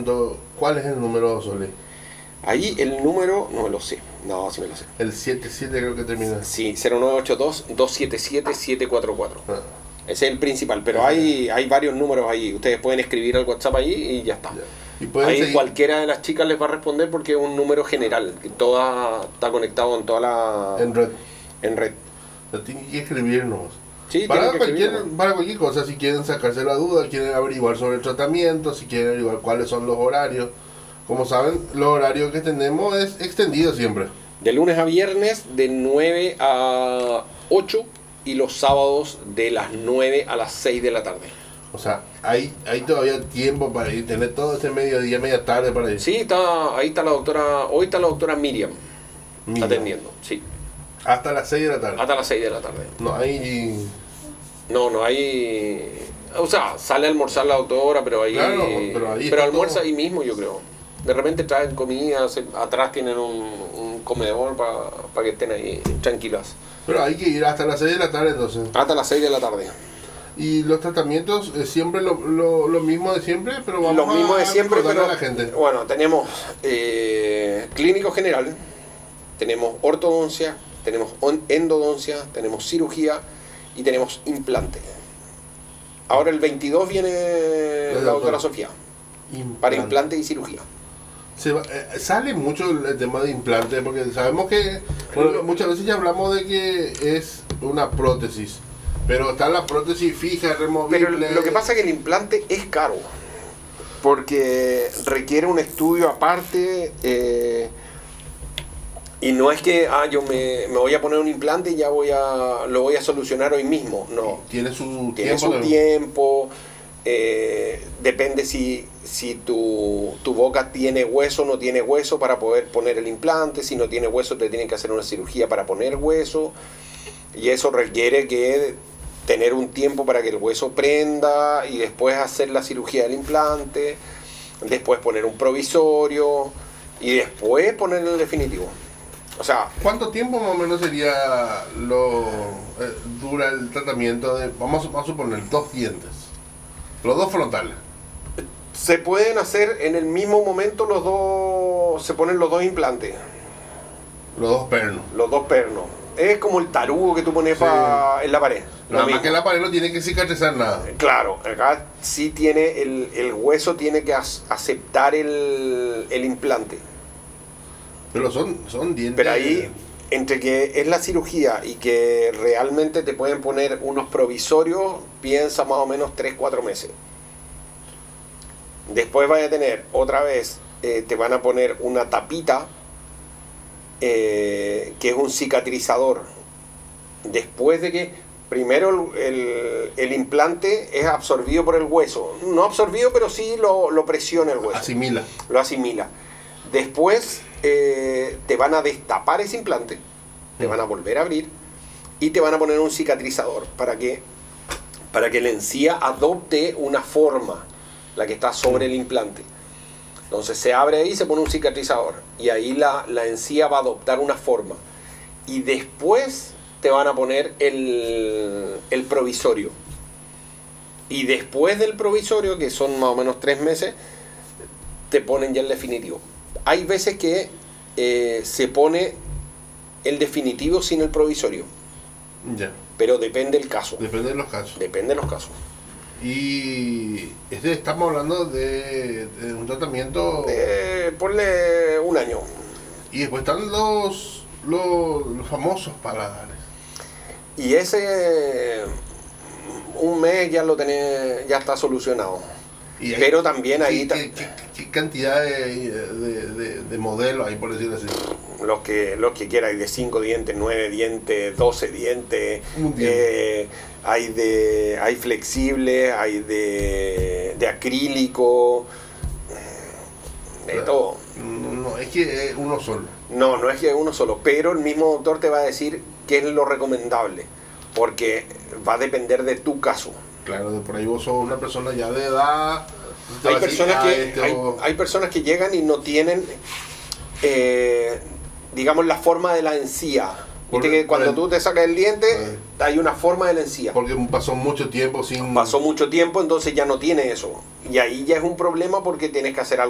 tratamiento, ¿cuál es el número, Sole? Ahí el número, no me lo sé. No, sí me lo sé. El 77 creo que termina. Sí, 0982-277-744. Ah, Ese es el principal, pero hay varios números ahí. Ustedes pueden escribir al WhatsApp ahí y ya está. ya. Y pueden Ahí seguir- cualquiera de las chicas les va a responder porque es un número general, que toda está conectado en toda la en red. en red. Pero tienen que escribirnos. Sí, Para tienen que cualquier, escribirnos. para cualquier cosa, si quieren sacarse la duda, quieren averiguar sobre el tratamiento, si quieren averiguar cuáles son los horarios. Como saben, los horarios que tenemos es extendido siempre. De lunes a viernes de 9 a 8 y los sábados de las 9 a las 6 de la tarde. O sea, hay todavía tiempo para ir, tener todo este mediodía, media tarde para ir. Sí, ahí está la doctora, hoy está la doctora Miriam Mira, atendiendo, sí, hasta las 6 de la tarde. hasta las 6 de la tarde. No hay... No hay, o sea, sale a almorzar la doctora, pero ahí, Claro, pero ahí está almuerza todo. ahí mismo, yo creo. De repente traen comida, atrás tienen un comedor para que estén ahí tranquilas. Pero hay que ir hasta las 6 de la tarde entonces. Hasta las 6 de la tarde. Y los tratamientos, siempre lo mismo de siempre, pero vamos Lo mismo de a siempre, recordarle pero a la gente. bueno, tenemos clínico general, tenemos ortodoncia, tenemos endodoncia, tenemos cirugía y tenemos implante. Ahora el 22 viene la doctora Sofía para implante y cirugía. Sale mucho el tema de implante, porque sabemos que bueno, muchas veces ya hablamos de que es una prótesis, pero está la prótesis fija, removible. Pero lo que pasa es que el implante es caro, porque requiere un estudio aparte, y no es que yo me voy a poner un implante y ya lo voy a solucionar hoy mismo, no. Tiene su Tiene su tiempo, depende si tu boca tiene hueso o no tiene hueso para poder poner el implante. Si no tiene hueso te tienen que hacer una cirugía para poner hueso, y eso requiere que tener un tiempo para que el hueso prenda y después hacer la cirugía del implante, después poner un provisorio y después poner el definitivo. O sea, ¿Cuánto tiempo más o menos sería dura el tratamiento de, vamos a suponer, 2 dientes, los 2 frontales? se pueden hacer en el mismo momento se ponen los dos implantes, Los 2 pernos. los dos pernos. Es como el tarugo que tú pones Sí. En la pared. Nada Lo más mismo. que la pared no tiene que cicatrizar nada. Claro, acá sí tiene el hueso tiene que aceptar el implante. Pero son dientes. Pero ahí, entre que es la cirugía y que realmente te pueden poner unos provisorios, piensa más o menos 3-4 meses. Después vaya a tener otra vez, te van a poner una tapita, que es un cicatrizador. Después de que, primero el implante es absorbido por el hueso. No absorbido, pero sí lo presiona el hueso. Asimila. Lo asimila. Después te van a destapar ese implante, te van a volver a abrir y te van a poner un cicatrizador para que la encía adopte una forma, la que está sobre el implante. Entonces se abre ahí y se pone un cicatrizador y ahí la encía va a adoptar una forma. Y después te van a poner el provisorio. Y después del provisorio, que son más o menos 3 meses, te ponen ya el definitivo. Hay veces que se pone el definitivo sin el provisorio, Ya. pero depende del caso. Depende de los casos. Depende de los casos. Y estamos hablando de un tratamiento. Ponle un año. Y después están los famosos paladares. Y ese un mes ya ya está solucionado. Y Pero también ahí ¿Qué cantidad de modelos hay, por decirlo así? los que quieran, hay de 5 dientes, 9 dientes, 12 dientes, Un diente. hay flexibles, hay de acrílico, de todo. No, es que es uno solo. No es que uno solo, pero el mismo doctor te va a decir qué es lo recomendable, porque va a depender de tu caso. Claro, de por ahí vos sos una persona ya de edad. te Hay va a decir, personas, esto- hay personas que llegan y no tienen, digamos, la forma de la encía. Por- Viste que por cuando el- tú te sacas el diente, hay una forma de la encía. Porque pasó mucho tiempo sin. Pasó mucho tiempo, entonces ya no tiene eso. Y ahí ya es un problema porque tienes que hacer algo